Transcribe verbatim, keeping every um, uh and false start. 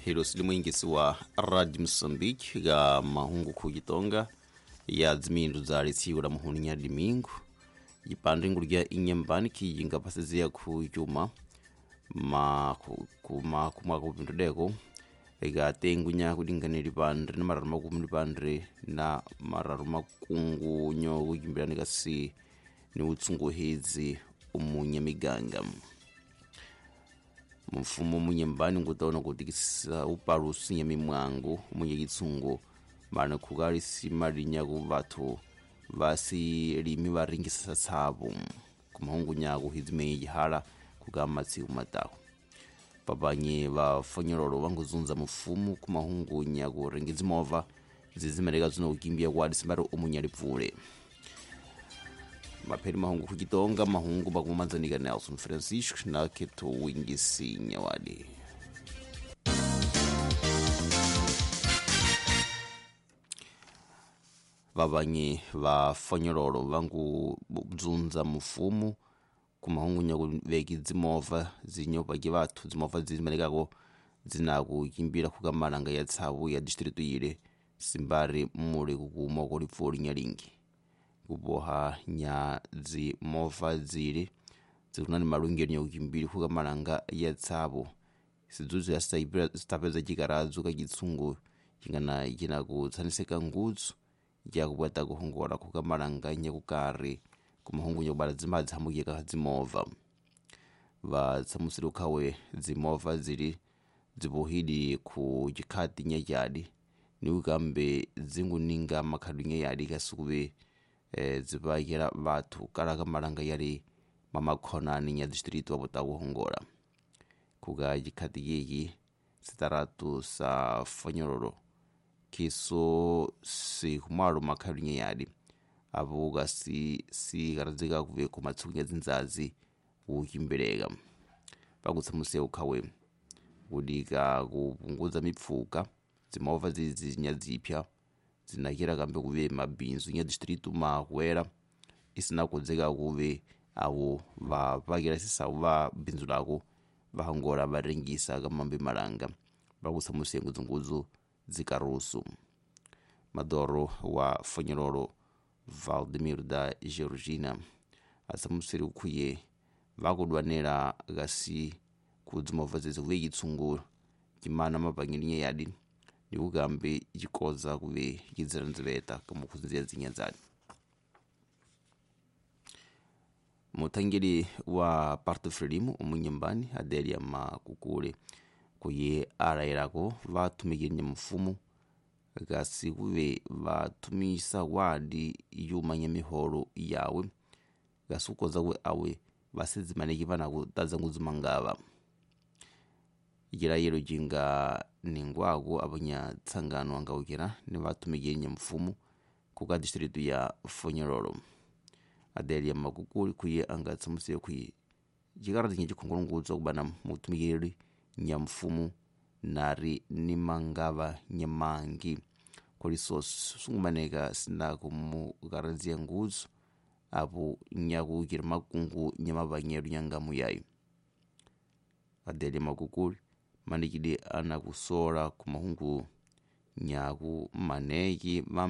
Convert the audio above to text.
hilo silimwingisi wa Radio Mozambique ga mahungu ku Gitonga ya zmindu za lisiwa la muhuni nya domingo yipande ngurya inyambani kiyinga pasizia ku juma ma kuma kuma ku bindodeko ega tengunya kudinganira ibandre na mararuma kumuli bandre na mararuma kungu nyo kujimbirani kasi ni utsunguhizi umunyamiganga mfumo munyambani ngutaona kutikisa uparusi nyamimwangu umunyagitsungu bana kugali simarinya ku batho basi limi baringisa sabo kumahungu nyago hizime yihala kugamatsi umataho babanye bafonyororo banguzunza mufumu kumahungu nyago rengizimova zizimereka zino ukimbia kwa disimaro umunyalipfure maperi mahungu ku Gitonga mahungu bakumanzanika Nelson Francisco na keto wingisi nyawadi babanye bafonyororo banguzunza mufumu kumahungu nyago vekizimova zinyoba gibatu zimova zizimereka ko zinago kimbira kugamaranga ya tsabu ya district yire simbari muri kugumo ko lipfuri nyalingi kuboha nya zi mova ziri zikunani marungeri nyokimbiri kugamaranga ya tsabo sizuzu ya stapeza jikarazu kagitsungu kingana kina kutsaniseka nguzu ya kubwata kuhongora kugamaranga nyakukari kumahungu nyobara zimazi hamugiye kazimova va tsamusirukawe zimova ziri zibuhidi ku gikati nyajadi ni ugambe zinguninga makadunya yadi kasukube e, zibagira batu karaga maranga yari mama konani nya district wa Butabuhongora kuga gikati yegi sitaratu sa fonyororo kiso si kumaro makadunya yadi avuga si si garaziga kuve ku matsunya zinzazi ukimberega bagutsa museo kawe udiga kupunguza mipfuka zimova zizinya zipya zinagira gambe kuve mabinzu nya district mahwera isina kuzega kuve abo ba bagira sisa ba binzu lako bahongora barengisa gamambe maranga bagutsa museo nguzunguzu zikarusu madoro wa fonyororo Valdemir da Georgina asamusiri ukuye bakudwanera gasi kuzimova zizuve gitsungura kimana mabangiriye yadi ni ugambe gikoza kuve giziranzibeta kumukuzinzira zinyazani mutangiri wa Parto Frelimo umunyambani Adelia Makukule kuye arairako batumigiranye mufumu gasi kuve batumisa wadi yumanya mihoro yawe gasukoza we awe basizimaniki bana kutaza nguzumangaba igira yero jinga ningwago abanya tsangano angawukira ni batumigiranye mufumu kuga district ya Fonyororo Adelia Makukuli kuye angatsa musiye kuye jigaradinya gikongorunguzo kubana mutumigiri nyamfumu nari nimangaba nyamangi kuri sos sungumaneka sina kumugaranzia nguzo abo nyagugira makungu nyamabanyeru nyangamu yayi Adele Makukuli manikide ana kusora kumahungu nyagu maneki